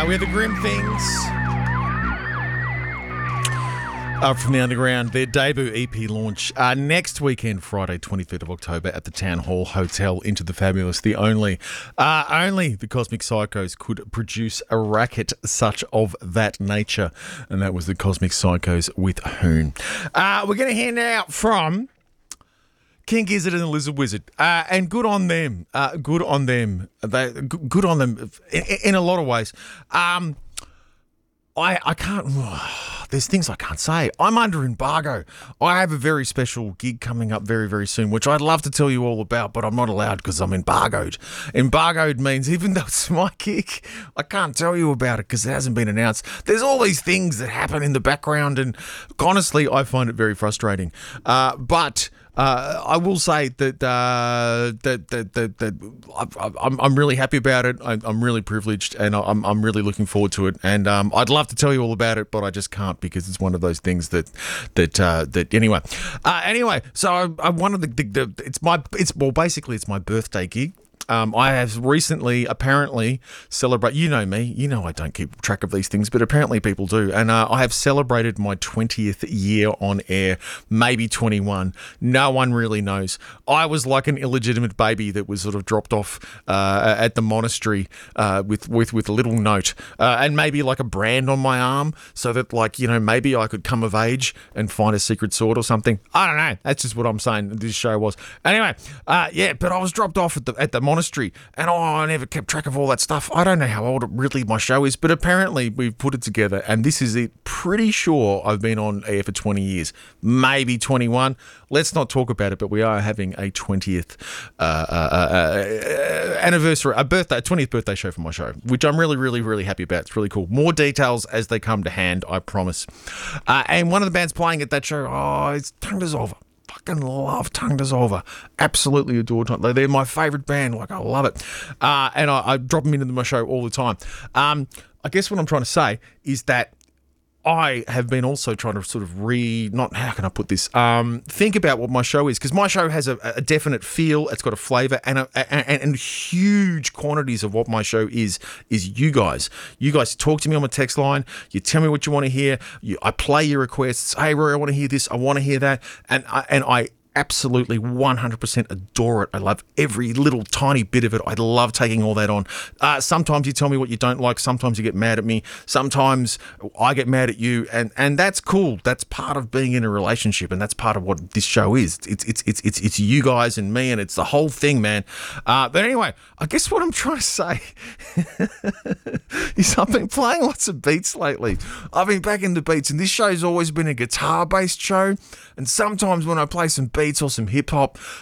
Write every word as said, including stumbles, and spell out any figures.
Uh, we have the Grim Things uh, from the Underground. Their debut E P launch uh, next weekend, Friday, twenty-third of October, at the Town Hall Hotel. Into the Fabulous. The only, uh, only the Cosmic Psychos could produce a racket such of that nature, and that was the Cosmic Psychos with Hoon. Uh, we're going to hear now from King Gizzard and the Lizard Wizard, uh, and good on them. Uh, good on them. They g- good on them in, in a lot of ways. Um, I I can't. There's things I can't say. I'm under embargo. I have a very special gig coming up very very soon, which I'd love to tell you all about, but I'm not allowed because I'm embargoed. Embargoed means even though it's my gig, I can't tell you about it because it hasn't been announced. There's all these things that happen in the background, and honestly, I find it very frustrating. Uh, but. Uh, I will say that uh, that that that, that I, I'm I'm really happy about it. I, I'm really privileged, and I'm I'm really looking forward to it. And um, I'd love to tell you all about it, but I just can't because it's one of those things that that uh, that anyway. Uh, anyway, so I, I wanted the, the, the it's my it's well basically it's my birthday gig. Um, I have recently, apparently, celebrate. You know me. You know I don't keep track of these things, but apparently people do. And uh, I have celebrated my twentieth year on air, maybe twenty-one. No one really knows. I was like an illegitimate baby that was sort of dropped off uh, at the monastery uh, with, with with a little note uh, and maybe like a brand on my arm, so that like you know maybe I could come of age and find a secret sword or something. I don't know. That's just what I'm saying. This show was anyway. Uh, yeah, but I was dropped off at the at the monastery. Monastery, and oh, I never kept track of all that stuff. I don't know how old really my show is, but apparently we've put it together, and this is it. Pretty sure I've been on air for twenty years, maybe twenty-one. Let's not talk about it, but we are having a twentieth uh, uh, uh, anniversary, a birthday, a twentieth birthday show for my show, which I'm really, really, really happy about. It's really cool. More details as they come to hand, I promise. Uh, and one of the bands playing at that show, oh, it's Tongue Dissolver. Fucking love Tongue Dissolver. Absolutely adore Tongue. They're my favourite band. Like, I love it. Uh, and I, I drop them into my show all the time. Um, I guess what I'm trying to say is that I have been also trying to sort of re, not, how can I put this, um, think about what my show is, because my show has a, a definite feel, it's got a flavour, and, a, and and huge quantities of what my show is, is you guys. You guys talk to me on my text line, you tell me what you want to hear, you, I play your requests, hey Rory, I want to hear this, I want to hear that, and I, and I absolutely one hundred percent adore it. I love every little tiny bit of it. I love taking all that on. Uh, sometimes you tell me what you don't like. Sometimes you get mad at me. Sometimes I get mad at you, and, and that's cool. That's part of being in a relationship, and that's part of what this show is. It's it's it's it's it's you guys and me, and it's the whole thing, man. Uh, but anyway, I guess what I'm trying to say is I've been playing lots of beats lately. I've been back into beats, and this show's always been a guitar-based show. And sometimes when I play some beats or some hip hop,